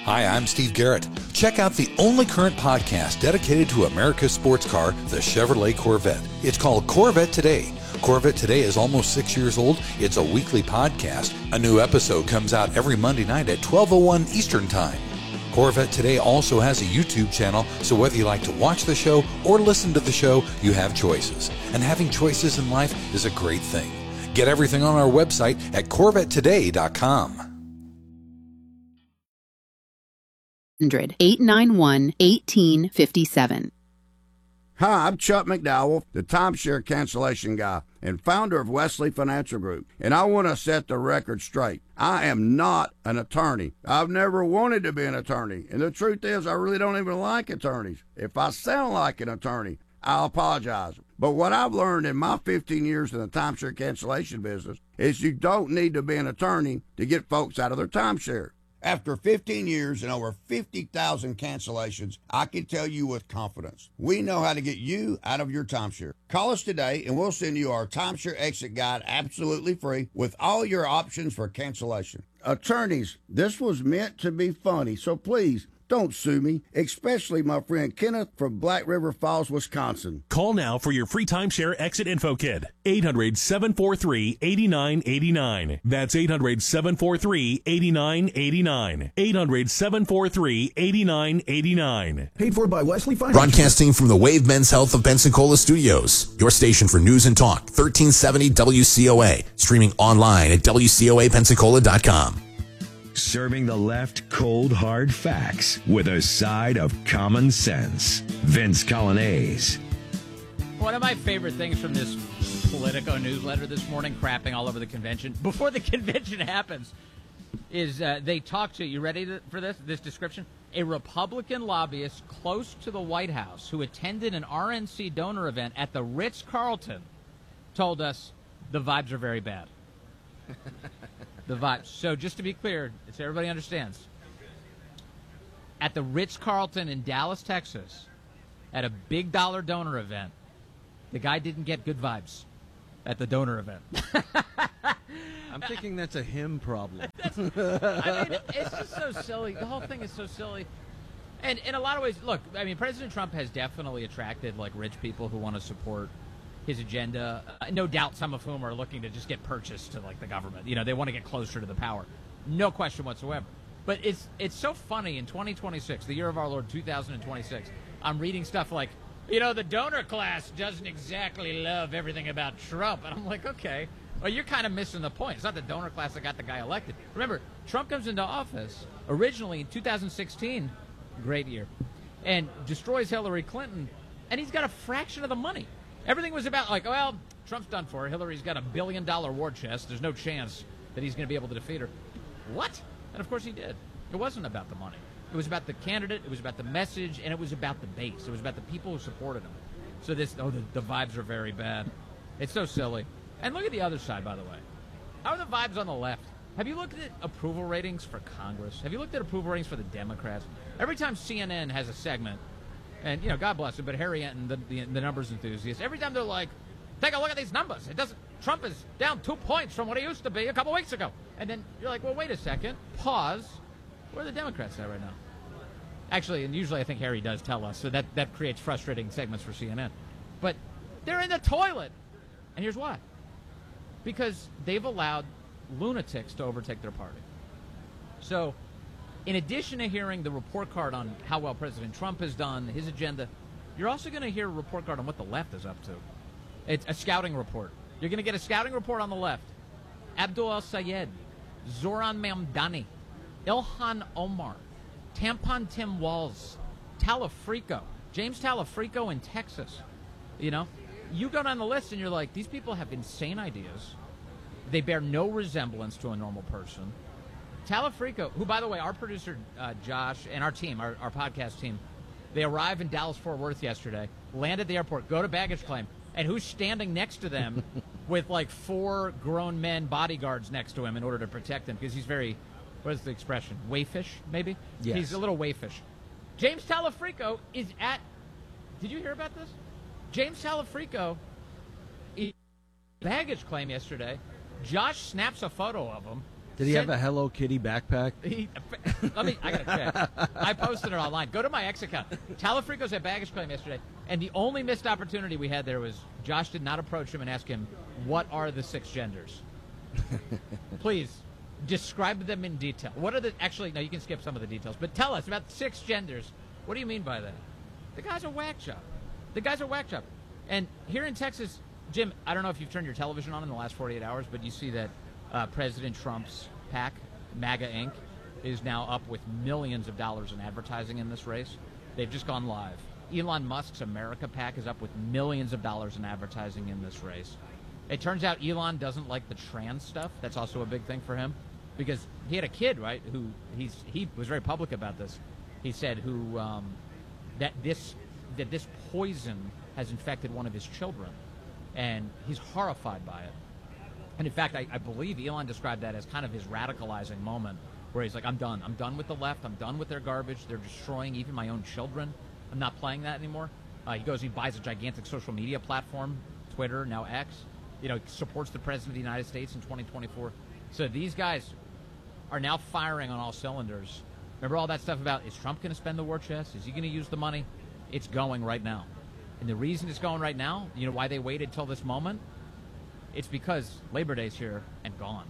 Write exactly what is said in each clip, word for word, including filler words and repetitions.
Hi, I'm Steve Garrett. Check out the only current podcast dedicated to America's sports car, the Chevrolet Corvette. It's called Corvette Today. Corvette Today is almost six years old. It's a weekly podcast. A new episode comes out every Monday night at twelve oh one Eastern Time. Corvette Today also has a YouTube channel, so whether you like to watch the show or listen to the show, you have choices. And having choices in life is a great thing. Get everything on our website at corvette today dot com. eight nine one, one eight five seven. Hi, I'm Chuck McDowell, the timeshare cancellation guy and founder of Wesley Financial Group, and I want to set the record straight. I am not an attorney. I've never wanted to be an attorney, and the truth is I really don't even like attorneys. If I sound like an attorney, I'll apologize. But what I've learned in my fifteen years in the timeshare cancellation business is you don't need to be an attorney to get folks out of their timeshare. After fifteen years and over fifty thousand cancellations, I can tell you with confidence, we know how to get you out of your timeshare. Call us today and we'll send you our timeshare exit guide absolutely free with all your options for cancellation. Attorneys, this was meant to be funny, so please don't sue me, especially my friend Kenneth from Black River Falls, Wisconsin. Call now for your free timeshare exit info kit. eight hundred, seven four three, eight nine eight nine. That's eight hundred, seven four three, eight nine eight nine. eight hundred, seven four three, eight nine eight nine. Paid for by Wesley Financial. Broadcasting from the Wave Men's Health of Pensacola studios. Your station for news and talk, thirteen seventy W C O A. Streaming online at W C O A Pensacola dot com. Serving the left cold, hard facts with a side of common sense. Vince Colonnese. One of my favorite things from this Politico newsletter this morning, crapping all over the convention, before the convention happens, is uh, they talk to, you ready to, for this, this description? A Republican lobbyist close to the White House who attended an R N C donor event at the Ritz-Carlton told us the vibes are very bad. The vibes. So just to be clear, so everybody understands, at the Ritz-Carlton in Dallas, Texas, at a big dollar donor event, the guy didn't get good vibes at the donor event. I'm thinking that's a him problem. That's, I mean, it's just so silly. The whole thing is so silly. And in a lot of ways, look, I mean, President Trump has definitely attracted, like, rich people who want to support his agenda. Uh, no doubt some of whom are looking to just get purchased to, like, the government. You know, they want to get closer to the power. No question whatsoever. But it's it's so funny in twenty twenty-six, the year of our Lord two thousand twenty-six, I'm reading stuff like, you know, the donor class doesn't exactly love everything about Trump. And I'm like, okay, well, you're kind of missing the point. It's not the donor class that got the guy elected. Remember, Trump comes into office originally in two thousand sixteen, great year, and destroys Hillary Clinton, and he's got a fraction of the money. Everything was about, like, well, Trump's done for her. Hillary's got a billion-dollar war chest. There's no chance that he's going to be able to defeat her. What? And, of course, he did. It wasn't about the money. It was about the candidate. It was about the message. And it was about the base. It was about the people who supported him. So this, oh, the, the vibes are very bad. It's so silly. And look at the other side, by the way. How are the vibes on the left? Have you looked at approval ratings for Congress? Have you looked at approval ratings for the Democrats? Every time C N N has a segment, and, you know, God bless him, but Harry Enton, the, the, the numbers enthusiast, every time they're like, take a look at these numbers. It doesn't. Trump is down two points from what he used to be a couple weeks ago. And then you're like, well, wait a second. Pause. Where are the Democrats at right now? Actually, and usually I think Harry does tell us, so that, that creates frustrating segments for C N N. But they're in the toilet. And here's why. Because they've allowed lunatics to overtake their party. So in addition to hearing the report card on how well President Trump has done, his agenda, you're also going to hear a report card on what the left is up to. It's a scouting report. You're going to get a scouting report on the left. Abdul El-Sayed, Zoran Mamdani, Ilhan Omar, Tampon Tim Walz, Talafrico, James Talafrico in Texas. You know, you go down the list and you're like, these people have insane ideas. They bear no resemblance to a normal person. Talafrico, who, by the way, our producer, uh, Josh, and our team, our, our podcast team, they arrived in Dallas-Fort Worth yesterday, land at the airport, go to baggage claim, and who's standing next to them with, like, four grown men bodyguards next to him in order to protect him, because he's very, what is the expression, wayfish, maybe? Yes. He's a little wayfish. James Talafrico is at, did you hear about this? James Talafrico, he, baggage claim yesterday. Josh snaps a photo of him, Did he Send, have a Hello Kitty backpack? He, let me. I gotta check. I posted it online. Go to my X account. Talafrico's at baggage claim yesterday, and the only missed opportunity we had there was Josh did not approach him and ask him, "What are the six genders?" Please describe them in detail. What are the actually? No, you can skip some of the details, but tell us about six genders. What do you mean by that? The guy's a whack job. The guy's a whack job. And here in Texas, Jim, I don't know if you've turned your television on in the last forty-eight hours, but you see that uh, President Trump's PAC, MAGA Incorporated, is now up with millions of dollars in advertising in this race. They've just gone live. Elon Musk's America PAC is up with millions of dollars in advertising in this race. It turns out Elon doesn't like the trans stuff. That's also a big thing for him because he had a kid, right, who he's he was very public about this. He said who um, that this that this poison has infected one of his children, and he's horrified by it. And in fact, I, I believe Elon described that as kind of his radicalizing moment where he's like, I'm done. I'm done with the left. I'm done with their garbage. They're destroying even my own children. I'm not playing that anymore. Uh, he goes, he buys a gigantic social media platform, Twitter, now X. You know, supports the President of the United States in twenty twenty-four. So these guys are now firing on all cylinders. Remember all that stuff about, is Trump going to spend the war chest? Is he going to use the money? It's going right now. And the reason it's going right now, you know why they waited till this moment? It's because Labor Day's here and gone.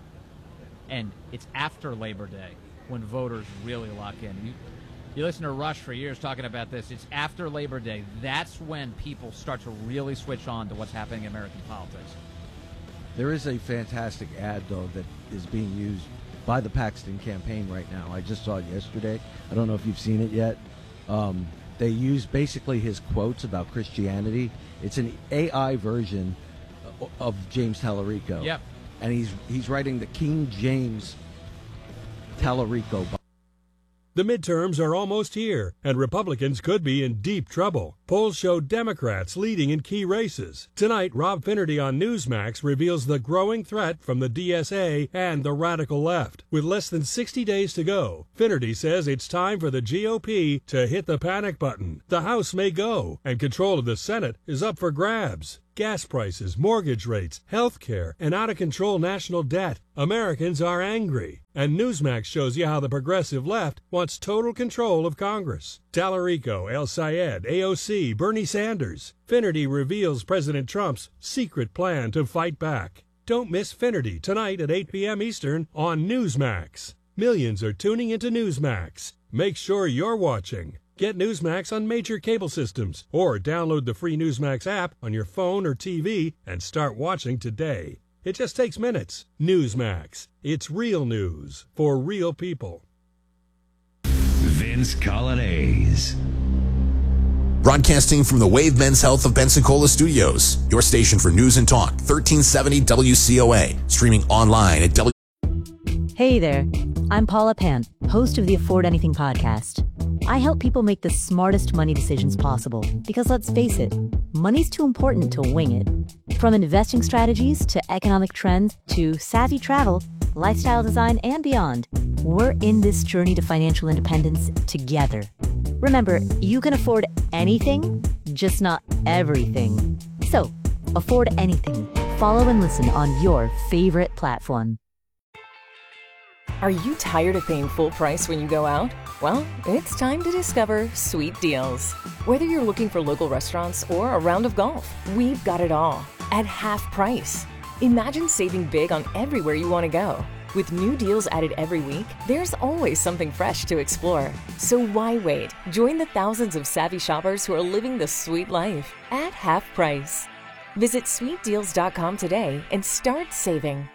And it's after Labor Day when voters really lock in. You, you listen to Rush for years talking about this. It's after Labor Day. That's when people start to really switch on to what's happening in American politics. There is a fantastic ad, though, that is being used by the Paxton campaign right now. I just saw it yesterday. I don't know if you've seen it yet. Um, they use basically his quotes about Christianity. It's an A I version of James Tallarico. Yep. And he's he's writing the King James Tallarico. The midterms are almost here, and Republicans could be in deep trouble. Polls show Democrats leading in key races. Tonight, Rob Finnerty on Newsmax reveals the growing threat from the D S A and the radical left. With less than sixty days to go, Finnerty says it's time for the G O P to hit the panic button. The House may go, and control of the Senate is up for grabs. Gas prices, mortgage rates, health care, and out-of-control national debt. Americans are angry. And Newsmax shows you how the progressive left wants total control of Congress. Tallarico, El Sayed, A O C, Bernie Sanders. Finnerty reveals President Trump's secret plan to fight back. Don't miss Finnerty tonight at eight p.m. Eastern on Newsmax. Millions are tuning into Newsmax. Make sure you're watching. Get Newsmax on major cable systems or download the free Newsmax app on your phone or T V and start watching today. It just takes minutes. Newsmax. It's real news for real people. Vince Colonnese. Broadcasting from the Wave Men's Health of Pensacola Studios, your station for news and talk, thirteen seventy W C O A, streaming online at W. Hey there, I'm Paula Pant, host of the Afford Anything podcast. I help people make the smartest money decisions possible because let's face it, money's too important to wing it. From investing strategies to economic trends to savvy travel, lifestyle design, and beyond, we're in this journey to financial independence together. Remember, you can afford anything, just not everything. So, afford anything. Follow and listen on your favorite platform. Are you tired of paying full price when you go out? Well, it's time to discover Sweet Deals. Whether you're looking for local restaurants or a round of golf, we've got it all at half price. Imagine saving big on everywhere you want to go. With new deals added every week, there's always something fresh to explore. So why wait? Join the thousands of savvy shoppers who are living the sweet life at half price. Visit sweet deals dot com today and start saving.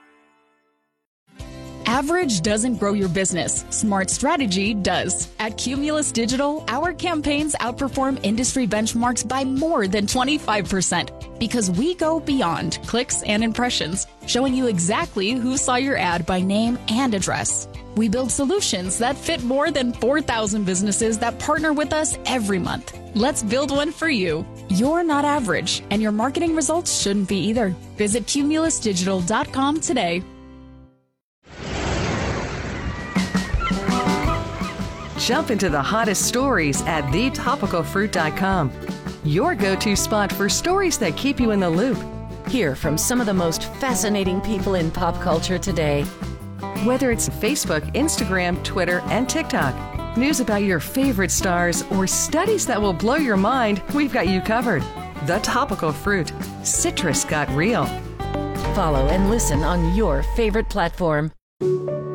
Average doesn't grow your business. Smart strategy does. At Cumulus Digital, our campaigns outperform industry benchmarks by more than twenty-five percent because we go beyond clicks and impressions, showing you exactly who saw your ad by name and address. We build solutions that fit more than four thousand businesses that partner with us every month. Let's build one for you. You're not average, and your marketing results shouldn't be either. Visit cumulus digital dot com today. Jump into the hottest stories at the topical fruit dot com. Your go-to spot for stories that keep you in the loop. Hear from some of the most fascinating people in pop culture today. Whether it's Facebook, Instagram, Twitter, and TikTok, news about your favorite stars, or studies that will blow your mind, we've got you covered. The Topical Fruit. Citrus got real. Follow and listen on your favorite platform.